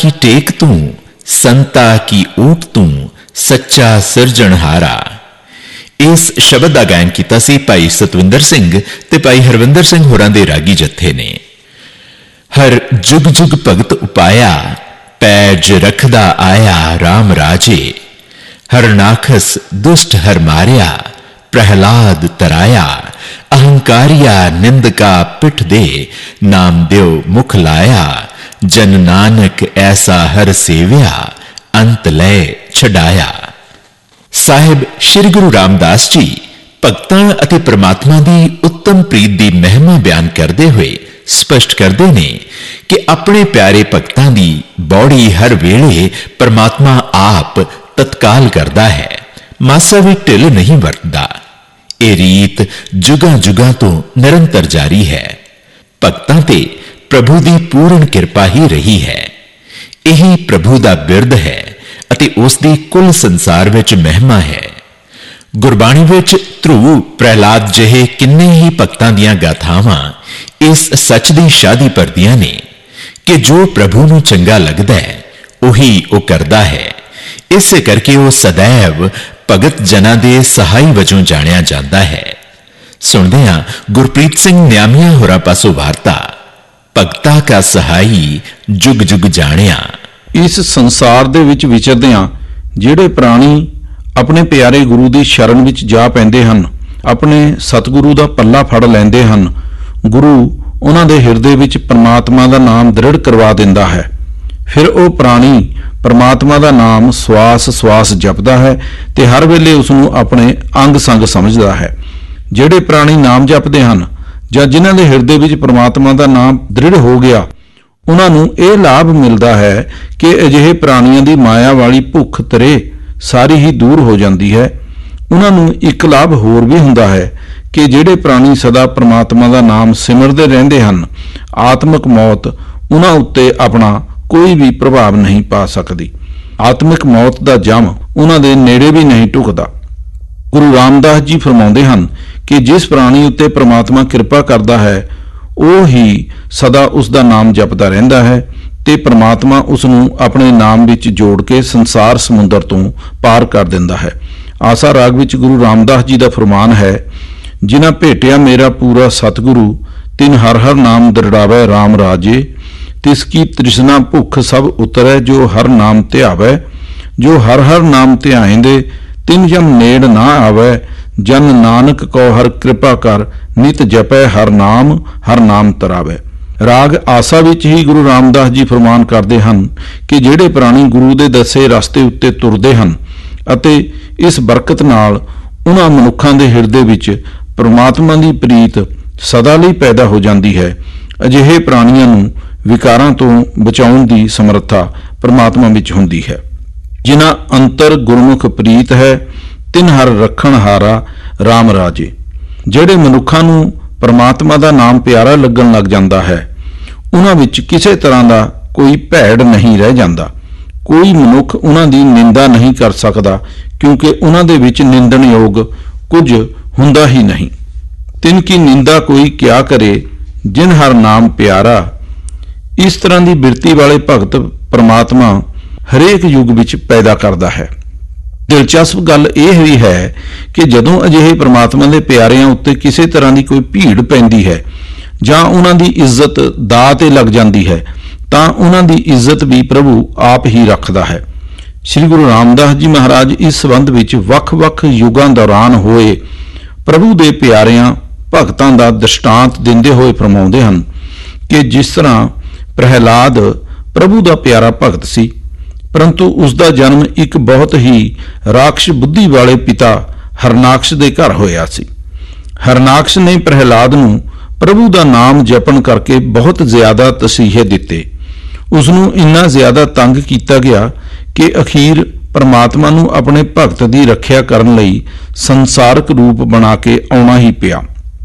की टेक तू, संता की ऊट तू, सच्चा सिरजणहारा। इस शब्द का गायन किया सी भाई सतविंदर सिंह ते भाई हरविंदर सिंह होरां दे रागी जत्थे ने। हर जुग जुग भगत उपाया, पैज रखदा आया राम राजे। हरनाखस दुष्ट हर मारिया, प्रहलाद तराया। अहंकारिया निंदका पिठ दे, नाम देव मुख लाया। जन नानक ऐसा हर सेव्या, अंत लय छड़ाया। साहिब श्री गुरु रामदास जी भगतां अते परमात्मा की उत्तम प्रीत की महिमा बयान करते हुए स्पष्ट करते हैं कि अपने प्यारे भगतां की बौड़ी हर वेले परमात्मा आप तत्काल करता है, मासा भी ढिल नहीं वरतदा। यह रीत जुगां जुगां तो निरंतर जारी है। भगतां ते प्रभु की पूर्ण कृपा ही रही है। यही प्रभु का बिरद है अते उसकी कुल संसार विच महिमा है। गुरबाणी विच ध्रुव प्रहलाद जिहे किन्ने ही भगतां दीयां गाथावां इस सच दी शादी भरदियां ने कि जो प्रभु नूं चंगा लगदा है उही वो करदा है। इस करके वो सदैव भगत जना दे सहाई वजों जाणिया जांदा है। सुणदे हां गुरप्रीत सिंह न्यामिया होरां पासों वार्ता, भगता का सहाई जुग जुग जाणिया। इस संसार दे विच विचरदियां ਜਿਹੜੇ प्राणी अपने प्यारे गुरु ਦੀ शरण ਵਿੱਚ ਜਾ ਪੈਂਦੇ ਹਨ, ਆਪਣੇ ਸਤਿਗੁਰੂ ਦਾ ਪੱਲਾ ਫੜ ਲੈਂਦੇ ਹਨ, ਗੁਰੂ ਉਹਨਾਂ ਦੇ ਹਿਰਦੇ ਵਿੱਚ ਪਰਮਾਤਮਾ ਦਾ ਨਾਮ ਦ੍ਰਿੜ ਕਰਵਾ ਦਿੰਦਾ ਹੈ। ਫਿਰ ਉਹ ਪ੍ਰਾਣੀ ਪਰਮਾਤਮਾ ਦਾ ਨਾਮ ਸਵਾਸ ਸਵਾਸ ਜਪਦਾ ਹੈ ਤੇ ਹਰ ਵੇਲੇ ਉਸ ਨੂੰ ਆਪਣੇ ਅੰਗ ਸੰਗ ਸਮਝਦਾ ਹੈ। ਜਿਹੜੇ ਪ੍ਰਾਣੀ ਨਾਮ ਜਪਦੇ ਹਨ ਜਾਂ ਜਿਨ੍ਹਾਂ ਦੇ ਹਿਰਦੇ ਵਿੱਚ ਪਰਮਾਤਮਾ ਦਾ ਨਾਮ ਦ੍ਰਿੜ ਹੋ ਗਿਆ, ਉਹਨਾਂ ਨੂੰ ਇਹ ਲਾਭ ਮਿਲਦਾ ਹੈ ਕਿ ਅਜਿਹੇ ਪ੍ਰਾਣੀਆਂ ਦੀ ਮਾਇਆ ਵਾਲੀ ਭੁੱਖ ਤਰੇ ਸਾਰੀ ਹੀ ਦੂਰ ਹੋ ਜਾਂਦੀ ਹੈ। ਉਹਨਾਂ ਨੂੰ ਇੱਕ ਲਾਭ ਹੋਰ ਵੀ ਹੁੰਦਾ ਹੈ ਕਿ ਜਿਹੜੇ ਪ੍ਰਾਣੀ ਸਦਾ ਪ੍ਰਮਾਤਮਾ ਦਾ ਨਾਮ ਸਿਮਰਦੇ ਰਹਿੰਦੇ ਹਨ, ਆਤਮਿਕ ਮੌਤ ਉਹਨਾਂ ਉੱਤੇ ਆਪਣਾ ਕੋਈ ਵੀ ਪ੍ਰਭਾਵ ਨਹੀਂ ਪਾ ਸਕਦੀ। ਆਤਮਿਕ ਮੌਤ ਦਾ ਜਮ ਉਹਨਾਂ ਦੇ ਨੇੜੇ ਵੀ ਨਹੀਂ ਢੁਕਦਾ। ਗੁਰੂ ਰਾਮਦਾਸ ਜੀ ਫਰਮਾਉਂਦੇ ਹਨ ਕਿ ਜਿਸ ਪ੍ਰਾਣੀ ਉੱਤੇ ਪ੍ਰਮਾਤਮਾ ਕਿਰਪਾ ਕਰਦਾ ਹੈ ਉਹ ਹੀ ਸਦਾ ਉਸ ਦਾ ਨਾਮ ਜਪਦਾ ਰਹਿੰਦਾ ਹੈ ਤੇ ਪ੍ਰਮਾਤਮਾ ਉਸ ਨੂੰ ਆਪਣੇ ਨਾਮ ਵਿੱਚ ਜੋੜ ਕੇ ਸੰਸਾਰ ਸਮੁੰਦਰ ਤੋਂ ਪਾਰ ਕਰ ਦਿੰਦਾ ਹੈ। ਆਸਾ ਰਾਗ ਵਿੱਚ ਗੁਰੂ ਰਾਮਦਾਸ ਜੀ ਦਾ ਫਰਮਾਨ ਹੈ, ਜਿਨ੍ਹਾਂ ਭੇਟਿਆ ਮੇਰਾ ਪੂਰਾ ਸਤਿਗੁਰੂ, ਤਿਨ ਹਰ ਹਰ ਨਾਮ ਦ੍ਰਿੜਾਵੈ ਰਾਮ ਰਾਜੇ। ਤਿਸ ਕੀ ਤ੍ਰਿਸ਼ਨਾ ਭੁੱਖ ਸਭ ਉਤਰੈ, ਜੋ ਹਰ ਨਾਮ ਧਿਆਵੈ। ਜੋ ਹਰ ਹਰ ਨਾਮ ਧਿਆਇਂਦੇ, ਤਿਨ ਜਮ ਨੇੜ ਨਾ ਆਵੈ। ਜਨ ਨਾਨਕ ਕੋ ਹਰ ਕਿਰਪਾ ਕਰ, ਨਿਤ ਜਪੈ ਹਰ ਨਾਮ ਤਰਾਵੈ। ਰਾਗ ਆਸਾ ਵਿੱਚ ਹੀ ਗੁਰੂ ਰਾਮਦਾਸ ਜੀ ਫਰਮਾਨ ਕਰਦੇ ਹਨ ਕਿ ਜਿਹੜੇ ਪ੍ਰਾਣੀ ਗੁਰੂ ਦੇ ਦੱਸੇ ਰਸਤੇ ਉੱਤੇ ਤੁਰਦੇ ਹਨ ਅਤੇ ਇਸ ਬਰਕਤ ਨਾਲ ਉਹਨਾਂ ਮਨੁੱਖਾਂ ਦੇ ਹਿਰਦੇ ਵਿੱਚ ਪ੍ਰਮਾਤਮਾ ਦੀ ਪ੍ਰੀਤ ਸਦਾ ਲਈ ਪੈਦਾ ਹੋ ਜਾਂਦੀ ਹੈ, ਅਜਿਹੇ ਪ੍ਰਾਣੀਆਂ ਨੂੰ ਵਿਕਾਰਾਂ ਤੋਂ ਬਚਾਉਣ ਦੀ ਸਮਰੱਥਾ ਪ੍ਰਮਾਤਮਾ ਵਿੱਚ ਹੁੰਦੀ ਹੈ। ਜਿਨ੍ਹਾਂ ਅੰਤਰ ਗੁਰਮੁਖ ਪ੍ਰੀਤ ਹੈ, ਤਿਨ ਹਰ ਰੱਖਣ ਹਾਰਾ ਰਾਮ ਰਾਜੇ। ਜਿਹੜੇ ਮਨੁੱਖਾਂ ਨੂੰ ਪਰਮਾਤਮਾ ਦਾ ਨਾਮ ਪਿਆਰਾ ਲੱਗਣ ਲੱਗ ਜਾਂਦਾ ਹੈ, ਉਹਨਾਂ ਵਿੱਚ ਕਿਸੇ ਤਰ੍ਹਾਂ ਦਾ ਕੋਈ ਭੈੜ ਨਹੀਂ ਰਹਿ ਜਾਂਦਾ। ਕੋਈ ਮਨੁੱਖ ਉਹਨਾਂ ਦੀ ਨਿੰਦਾ ਨਹੀਂ ਕਰ ਸਕਦਾ ਕਿਉਂਕਿ ਉਹਨਾਂ ਦੇ ਵਿੱਚ ਨਿੰਦਣਯੋਗ ਕੁਝ ਹੁੰਦਾ ਹੀ ਨਹੀਂ। ਤਿਨ ਕੀ ਨਿੰਦਾ ਕੋਈ ਕਿਆ ਕਰੇ, ਜਿਨ ਹਰ ਨਾਮ ਪਿਆਰਾ। ਇਸ ਤਰ੍ਹਾਂ ਦੀ ਬਿਰਤੀ ਵਾਲੇ ਭਗਤ ਪਰਮਾਤਮਾ ਹਰੇਕ ਯੁੱਗ ਵਿੱਚ ਪੈਦਾ ਕਰਦਾ ਹੈ। ਦਿਲਚਸਪ ਗੱਲ ਇਹ ਵੀ ਹੈ ਕਿ ਜਦੋਂ ਅਜਿਹੇ ਪ੍ਰਮਾਤਮਾ ਦੇ ਪਿਆਰਿਆਂ ਉੱਤੇ ਕਿਸੇ ਤਰ੍ਹਾਂ ਦੀ ਕੋਈ ਭੀੜ ਪੈਂਦੀ ਹੈ ਜਾਂ ਉਹਨਾਂ ਦੀ ਇੱਜ਼ਤ ਦਾਅ ਤੇ ਲੱਗ ਜਾਂਦੀ ਹੈ ਤਾਂ ਉਹਨਾਂ ਦੀ ਇੱਜ਼ਤ ਵੀ ਪ੍ਰਭੂ ਆਪ ਹੀ ਰੱਖਦਾ ਹੈ। ਸ੍ਰੀ ਗੁਰੂ ਰਾਮਦਾਸ ਜੀ ਮਹਾਰਾਜ ਇਸ ਸੰਬੰਧ ਵਿੱਚ ਵੱਖ-ਵੱਖ ਯੁੱਗਾਂ ਦੌਰਾਨ ਹੋਏ ਪ੍ਰਭੂ ਦੇ ਪਿਆਰਿਆਂ ਭਗਤਾਂ ਦਾ ਦ੍ਰਿਸ਼ਟਾਂਤ ਦਿੰਦੇ ਹੋਏ ਫਰਮਾਉਂਦੇ ਹਨ ਕਿ ਜਿਸ ਤਰ੍ਹਾਂ ਪ੍ਰਹਿਲਾਦ ਪ੍ਰਭੂ ਦਾ ਪਿਆਰਾ ਭਗਤ ਸੀ, ਪਰੰਤੂ ਉਸ ਦਾ ਜਨਮ ਇੱਕ ਬਹੁਤ ਹੀ ਰਾਖਸ਼ ਬੁੱਧੀ ਵਾਲੇ ਪਿਤਾ ਹਰਨਾਕਸ਼ ਦੇ ਘਰ ਹੋਇਆ ਸੀ। ਹਰਨਾਕਸ਼ ਨੇ ਪ੍ਰਹਿਲਾਦ ਨੂੰ ਪ੍ਰਭੂ ਦਾ ਨਾਮ ਜਪਣ ਕਰਕੇ ਬਹੁਤ ਜ਼ਿਆਦਾ ਤਸੀਹੇ ਦਿੱਤੇ। ਉਸ ਨੂੰ ਇੰਨਾ ਜ਼ਿਆਦਾ ਤੰਗ ਕੀਤਾ ਗਿਆ ਕਿ ਅਖੀਰ ਪਰਮਾਤਮਾ ਨੂੰ ਆਪਣੇ ਭਗਤ ਦੀ ਰੱਖਿਆ ਕਰਨ ਲਈ ਸੰਸਾਰਕ ਰੂਪ ਬਣਾ ਕੇ ਆਉਣਾ ਹੀ ਪਿਆ।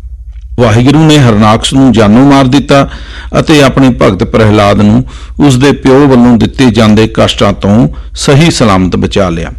ਵਾਹਿਗੁਰੂ ਨੇ ਹਰਨਾਕਸ਼ ਨੂੰ ਜਾਨੋਂ ਮਾਰ ਦਿੱਤਾ ਅਤੇ ਆਪਣੇ ਭਗਤ ਪ੍ਰਹਿਲਾਦ ਨੂੰ ਉਸ ਦੇ ਪਿਓ ਵੱਲੋਂ ਦਿੱਤੇ ਜਾਂਦੇ ਕਸ਼ਟਾਂ ਤੋਂ ਸਹੀ ਸਲਾਮਤ ਬਚਾ ਲਿਆ।